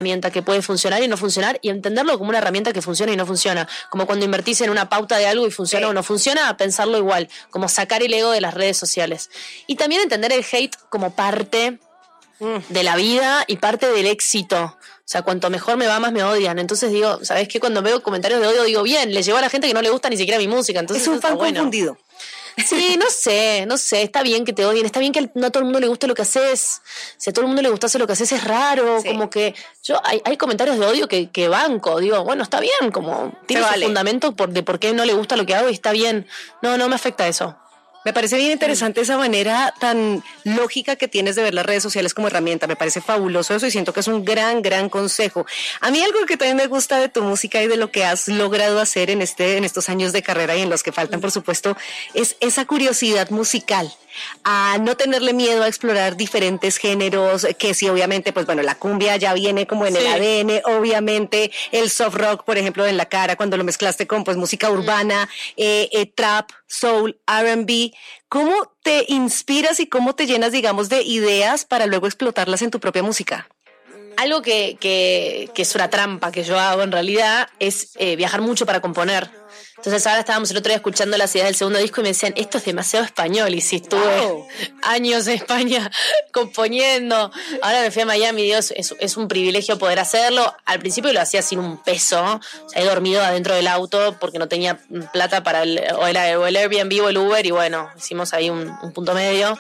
herramienta que puede funcionar y no funcionar, y entenderlo como una herramienta que funciona y no funciona. Como cuando invertís en una pauta de algo y funciona o no funciona, pensarlo igual, como sacar el ego de las redes sociales. Y también entender el hate como parte de la vida y parte del éxito. O sea, cuanto mejor me va, más me odian. Entonces digo, ¿sabes qué? Cuando veo comentarios de odio, digo, bien, le llegó a la gente que no le gusta ni siquiera mi música. Entonces es un fan confundido. Sí, no sé, está bien que te odien, está bien que no a todo el mundo le guste lo que haces. Si a todo el mundo le gustase lo que haces es raro, sí. Como que hay comentarios de odio que banco, digo, bueno, está bien, como tiene su fundamento de por qué no le gusta lo que hago y está bien. No me afecta eso. Me parece bien interesante esa manera tan lógica que tienes de ver las redes sociales como herramienta. Me parece fabuloso eso y siento que es un gran consejo. A mí algo que también me gusta de tu música y de lo que has logrado hacer en estos años de carrera y en los que faltan, por supuesto, es esa curiosidad musical. A no tenerle miedo a explorar diferentes géneros, que sí, obviamente, pues bueno, la cumbia ya viene como en el ADN, obviamente, el soft rock, por ejemplo, en La Cara, cuando lo mezclaste con pues música urbana, trap, soul, R&B. ¿Cómo te inspiras y cómo te llenas, digamos, de ideas para luego explotarlas en tu propia música? Algo que es una trampa que yo hago en realidad es viajar mucho para componer. Entonces ahora estábamos el otro día escuchando las ideas del segundo disco y me decían, esto es demasiado español, y si estuve años en España componiendo, ahora me fui a Miami, Dios, es un privilegio poder hacerlo. Al principio lo hacía sin un peso, o sea, he dormido adentro del auto porque no tenía plata para el Airbnb o el Uber, y bueno, hicimos ahí un punto medio.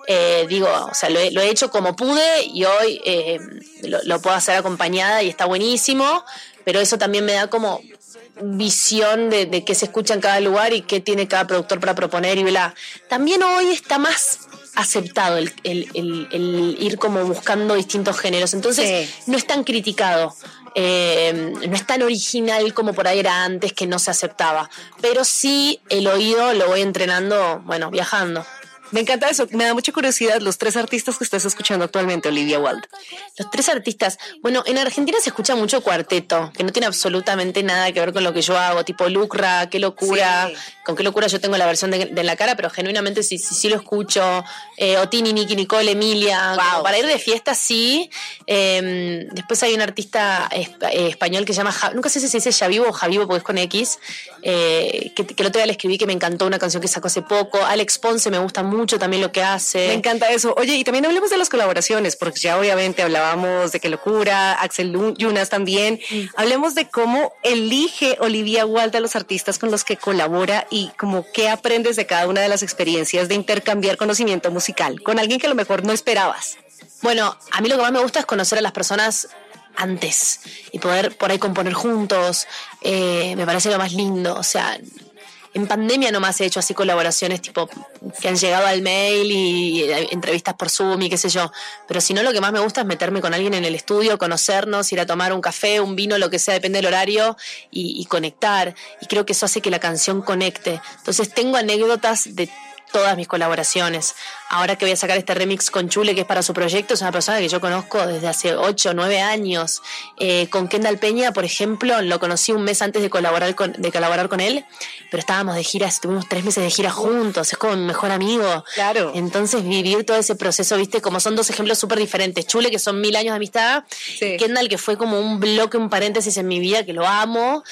O sea, lo he hecho como pude y hoy lo puedo hacer acompañada y está buenísimo, pero eso también me da como visión de qué se escucha en cada lugar y qué tiene cada productor para proponer y bla. También hoy está más aceptado el ir como buscando distintos géneros, entonces no es tan criticado. No es tan original como por ahí era antes, que no se aceptaba, pero sí el oído lo voy entrenando, bueno, viajando. Me encanta eso, me da mucha curiosidad los 3 artistas que estás escuchando actualmente, Olivia Wilde. Los 3 artistas, bueno, en Argentina se escucha mucho cuarteto, que no tiene absolutamente nada que ver con lo que yo hago, tipo Lucra, Qué Locura, con Qué Locura yo tengo la versión de La Cara, pero genuinamente sí lo escucho, Otini, Nicky, Nicole, Emilia, para ir de fiesta sí. Después hay un artista español que se llama, nunca sé si se dice Javivo o Javivo porque es con X, que el otro día le escribí que me encantó una canción que sacó hace poco. Alex Ponce me gusta mucho también lo que hace. Me encanta eso. Oye, y también hablemos de las colaboraciones, porque ya obviamente hablábamos de Qué Locura, Axel Yunas también. Hablemos de cómo elige Olivia Wilde a los artistas con los que colabora y como qué aprendes de cada una de las experiencias de intercambiar conocimiento musical con alguien que a lo mejor no esperabas. Bueno, a mí lo que más me gusta es conocer a las personas antes y poder por ahí componer juntos. Me parece lo más lindo. O sea, en pandemia nomás he hecho así colaboraciones tipo que han llegado al mail y entrevistas por Zoom y qué sé yo. Pero si no, lo que más me gusta es meterme con alguien en el estudio, conocernos, ir a tomar un café, un vino, lo que sea, depende del horario, y conectar. Y creo que eso hace que la canción conecte. Entonces tengo anécdotas de todas mis colaboraciones. Ahora que voy a sacar este remix con Chule, que es para su proyecto, es una persona que yo conozco desde hace 8 o 9 años. Con Kendall Peña, por ejemplo, lo conocí un mes antes de colaborar con él, pero estábamos de gira, tuvimos 3 meses de gira juntos, es como mi mejor amigo. Claro. Entonces vivir todo ese proceso, viste, como son 2 ejemplos súper diferentes. Chule, que son 1000 años de amistad, y Kendall, que fue como un bloque, un paréntesis en mi vida, que lo amo,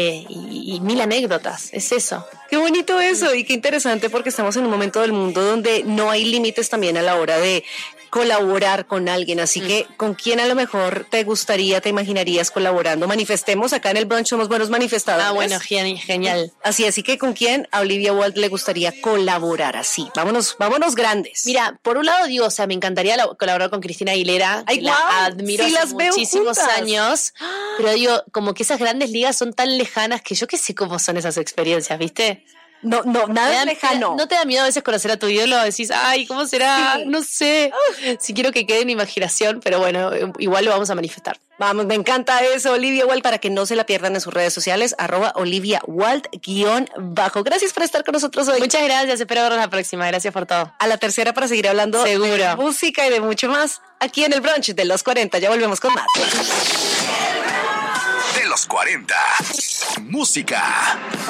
y 1000 anécdotas, es eso. Qué bonito eso y qué interesante, porque estamos en un momento del mundo donde no hay límites también a la hora de colaborar con alguien, así que ¿con quién a lo mejor te imaginarías colaborando? Manifestemos, acá en el brunch somos buenos manifestadores. Ah, bueno, genial. Así que ¿con quién a Olivia Wilde le gustaría colaborar así? Vámonos grandes. Mira, por un lado digo, o sea, me encantaría colaborar con Cristina Aguilera, que la admiro hace muchísimos años, pero digo, como que esas grandes ligas son tan lejanas que yo qué sé cómo son esas experiencias, ¿viste? No, nada lejano. ¿No te da miedo a veces conocer a tu ídolo? Decís, ay, ¿cómo será? Sí. No sé. Si quiero que quede en imaginación, pero bueno, igual lo vamos a manifestar. Vamos, me encanta eso, Olivia Wilde, para que no se la pierdan en sus redes sociales, @OliviaWilde_. Gracias por estar con nosotros hoy. Muchas gracias, espero vernos la próxima. Gracias por todo. A la tercera para seguir hablando de música y de mucho más, aquí en el brunch de los 40. Ya volvemos con más. De los 40. Música.